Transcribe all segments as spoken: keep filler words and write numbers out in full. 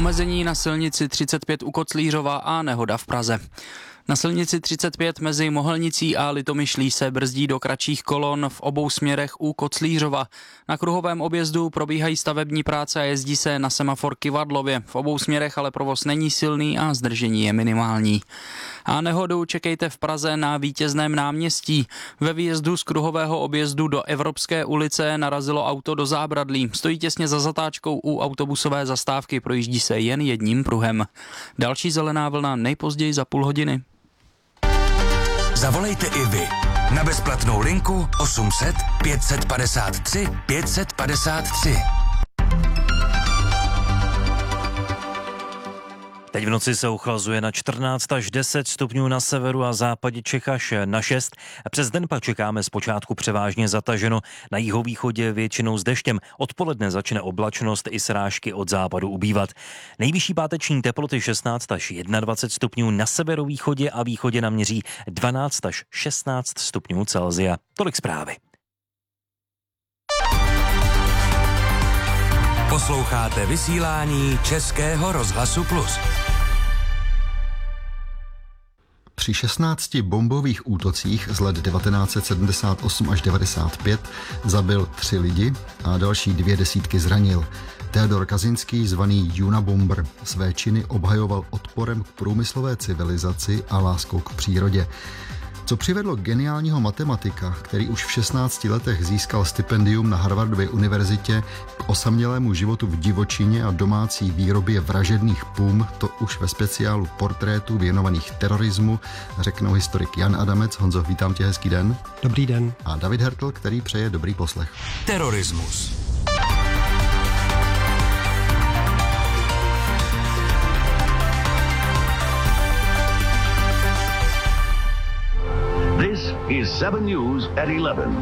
Omezení na silnici třicet pět u Koclířova a nehoda v Praze. Na silnici třicet pět mezi Mohelnicí a Litomyšlí se brzdí do kratších kolon v obou směrech u Koclířova. Na kruhovém objezdu probíhají stavební práce a jezdí se na semafor Kyvadlově. V obou směrech ale provoz není silný a zdržení je minimální. A nehodu čekejte v Praze na Vítězném náměstí. Ve výjezdu z kruhového objezdu do Evropské ulice narazilo auto do zábradlí. Stojí těsně za zatáčkou u autobusové zastávky, projíždí se jen jedním pruhem. Další zelená vlna nejpozději za půl hodiny. Zavolejte i vy na bezplatnou linku osm set pět set padesát tři pět set padesát tři. Teď v noci se ochlazuje na čtrnáct až deset stupňů na severu a západě Čech až na šest. Přes den pak čekáme zpočátku převážně zataženo, na jihovýchodě většinou s deštěm. Odpoledne začne oblačnost i srážky od západu ubývat. Nejvyšší páteční teploty šestnáct až dvacet jedna stupňů, na severovýchodě a východě naměří dvanáct až šestnáct stupňů Celsia. Tolik zprávy. Posloucháte vysílání Českého rozhlasu Plus. Při šestnácti bombových útocích z let devatenáct set sedmdesát osm až devadesát pět zabil tři lidi a další dvě desítky zranil. Teodor Kazinský, zvaný Unabomber, své činy obhajoval odporem k průmyslové civilizaci a láskou k přírodě. Co přivedlo geniálního matematika, který už v šestnácti letech získal stipendium na Harvardově univerzitě, k osamělému životu v divočině a domácí výrobě vražedných pum, to už ve speciálu portrétů věnovaných terorismu, řeknou historik Jan Adamec. Honzo, vítám tě, hezký den. Dobrý den. A David Hertl, který přeje dobrý poslech. Terorismus. This is seven News at eleven.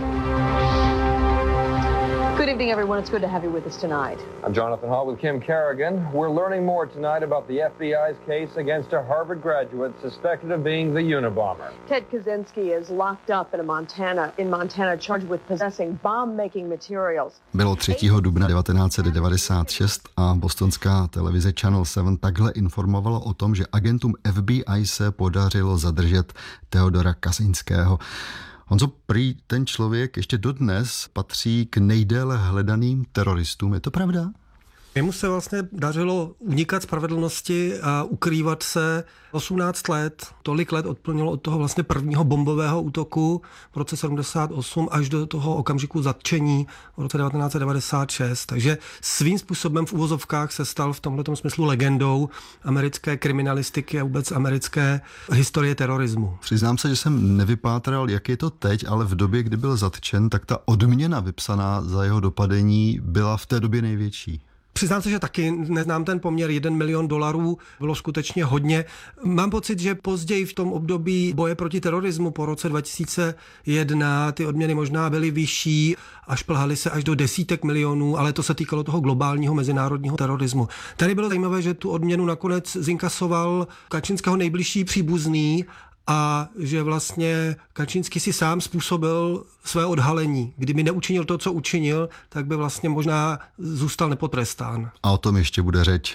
Good evening, everyone. It's good to have you with us tonight. I'm Jonathan Hall with Kim Kerrigan. We're learning more tonight about the F B I's case against a Harvard graduate suspected of being the Unabomber. Ted Kaczynski is locked up in Montana, in Montana, charged with possessing bomb-making materials. Bylo třetího dubna devatenáct set devadesát šest a bostonská televize Channel sedm takhle informovala o tom, že agentům F B I se podařilo zadržet Teodora Kaczynského. Honzo, prý ten člověk ještě dodnes patří k nejdéle hledaným teroristům. Je to pravda? Jemu se vlastně dařilo unikat spravedlnosti a ukrývat se osmnáct let. Tolik let odplnilo od toho vlastně prvního bombového útoku v roce sedmdesát osm až do toho okamžiku zatčení v roce devatenáct set devadesát šest. Takže svým způsobem v uvozovkách se stal v tomhletom smyslu legendou americké kriminalistiky a vůbec americké historie terorismu. Přiznám se, že jsem nevypátral, jak je to teď, ale v době, kdy byl zatčen, tak ta odměna vypsaná za jeho dopadení byla v té době největší. Přiznám se, že taky neznám ten poměr, jeden milion dolarů bylo skutečně hodně. Mám pocit, že později v tom období boje proti terorismu po roce dva tisíce jedna ty odměny možná byly vyšší a šplhaly se až do desítek milionů, ale to se týkalo toho globálního mezinárodního terorismu. Tady bylo zajímavé, že tu odměnu nakonec zinkasoval Kaczynského nejbližší příbuzný a že vlastně Kaczynský si sám způsobil své odhalení. Kdyby neučinil to, co učinil, tak by vlastně možná zůstal nepotrestán. A o tom ještě bude řeč.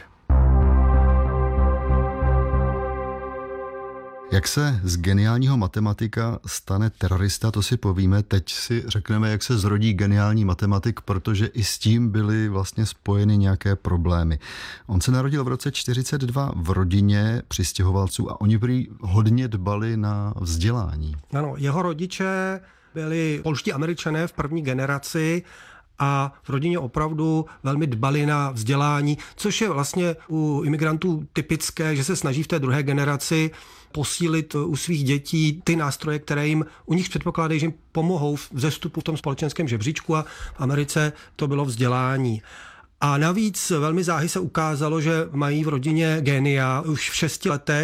Jak se z geniálního matematika stane terorista, to si povíme. Teď si řekneme, jak se zrodí geniální matematik, protože i s tím byly vlastně spojeny nějaké problémy. On se narodil v roce čtyřicet dva v rodině přistěhovalců a oni prý hodně dbali na vzdělání. Ano, jeho rodiče byli polští Američané v první generaci a v rodině opravdu velmi dbali na vzdělání, což je vlastně u imigrantů typické, že se snaží v té druhé generaci posílit u svých dětí ty nástroje, které jim u nich předpokládají, že jim pomohou v vzestupu v tom společenském žebříčku, a v Americe to bylo vzdělání. A navíc velmi záhy se ukázalo, že mají v rodině génia. Už v šesti letech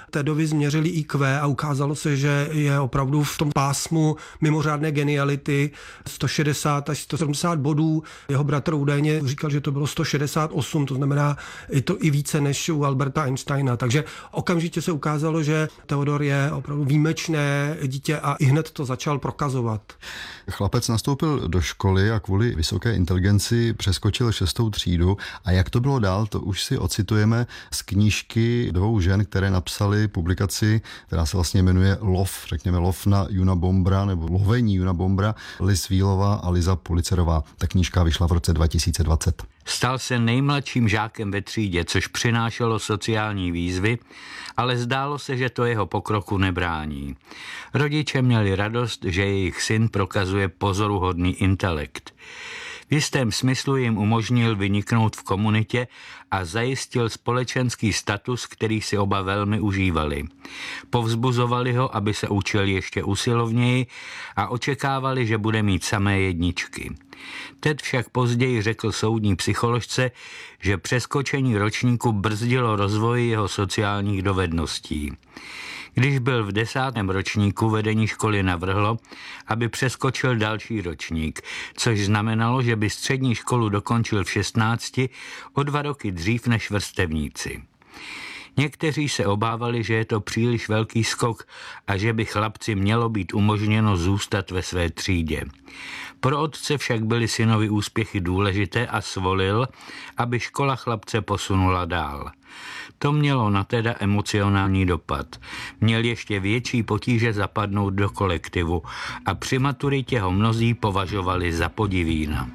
Tedovi změřili í kvé a ukázalo se, že je opravdu v tom pásmu mimořádné geniality sto šedesát až sto sedmdesát bodů. Jeho bratr údajně říkal, že to bylo sto šedesát osm, to znamená je to i více než u Alberta Einsteina. Takže okamžitě se ukázalo, že Theodor je opravdu výjimečné dítě a i hned to začal prokazovat. Chlapec nastoupil do školy a kvůli vysoké inteligenci přeskočil šestou třídu. A jak to bylo dál, to už si ocitujeme z knížky dvou žen, které napsaly publikaci, která se vlastně jmenuje Lov, řekněme Lov na Juna Bombra, nebo Lovení Juna Bombra, Liz Wheelová a Liza Pulitzerová. Ta knížka vyšla v roce dva tisíce dvacet. Stal se nejmladším žákem ve třídě, což přinášelo sociální výzvy, ale zdálo se, že to jeho pokroku nebrání. Rodiče měli radost, že jejich syn prokazuje pozoruhodný intelekt. V jistém smyslu jim umožnil vyniknout v komunitě a zajistil společenský status, který si oba velmi užívali. Povzbuzovali ho, aby se učil ještě usilovněji a očekávali, že bude mít samé jedničky. Ted však později řekl soudní psycholožce, že přeskočení ročníku brzdilo rozvoj jeho sociálních dovedností. Když byl v desátém ročníku, vedení školy navrhlo, aby přeskočil další ročník, což znamenalo, že by střední školu dokončil v šestnácti, o dva roky dřív než vrstevníci. Někteří se obávali, že je to příliš velký skok a že by chlapci mělo být umožněno zůstat ve své třídě. Pro otce však byly synovi úspěchy důležité a svolil, aby škola chlapce posunula dál. To mělo na Teda emocionální dopad. Měl ještě větší potíže zapadnout do kolektivu a při maturitě ho mnozí považovali za podivína.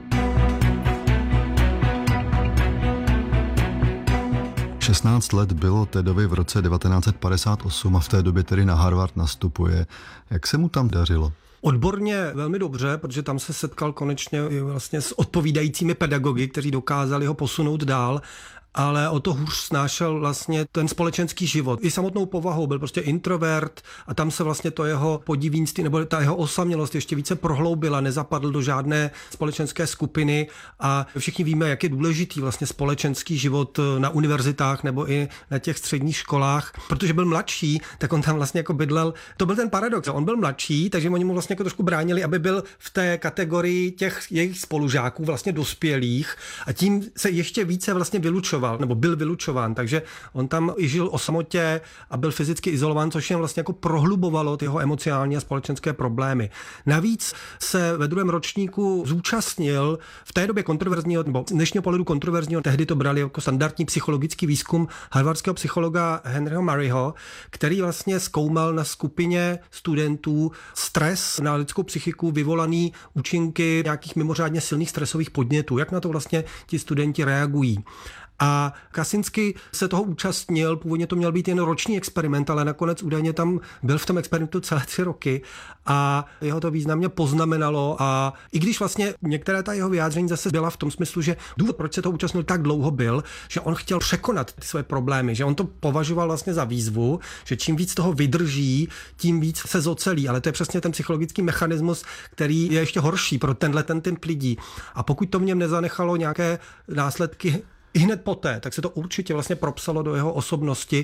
šestnáct let bylo Tedovi v roce devatenáct set padesát osm a v té době tedy na Harvard nastupuje. Jak se mu tam dařilo? Odborně velmi dobře, protože tam se setkal konečně vlastně s odpovídajícími pedagogy, kteří dokázali ho posunout dál, ale o to hůř snášel vlastně ten společenský život. I samotnou povahou byl prostě introvert a tam se vlastně to jeho podivínství nebo ta jeho osamělost ještě více prohloubila, nezapadl do žádné společenské skupiny a všichni víme, jak je důležitý vlastně společenský život na univerzitách nebo i na těch středních školách. Protože byl mladší, tak on tam vlastně jako bydlel. To byl ten paradox. On byl mladší, takže oni mu vlastně jako trošku bránili, aby byl v té kategorii těch jejich spolužáků vlastně dospělých a tím se ještě více vlastně vylučoval. nebo byl vylučován, takže on tam i žil o samotě a byl fyzicky izolován, což jen vlastně jako prohlubovalo ty jeho emocionální a společenské problémy. Navíc se ve druhém ročníku zúčastnil v té době kontroverzního, nebo z dnešního pohledu kontroverzního, tehdy to brali jako standardní psychologický výzkum harvardského psychologa Henryho Murrayho, který vlastně zkoumal na skupině studentů stres na lidskou psychiku vyvolaný účinky nějakých mimořádně silných stresových podnětů, jak na to vlastně ti studenti reagují. A Kaczynski se toho účastnil, původně to měl být jen roční experiment, ale nakonec údajně tam byl v tom experimentu celé tři roky a jeho to významně poznamenalo a i když vlastně některé ta jeho vyjádření zase byla v tom smyslu, že důvod, proč se toho účastnil tak dlouho byl, že on chtěl překonat ty své problémy, že on to považoval vlastně za výzvu, že čím víc toho vydrží, tím víc se zocelí, ale to je přesně ten psychologický mechanismus, který je ještě horší pro tenhle ten typ lidí. A pokud to v něm nezanechalo nějaké následky i hned poté, tak se to určitě vlastně propsalo do jeho osobnosti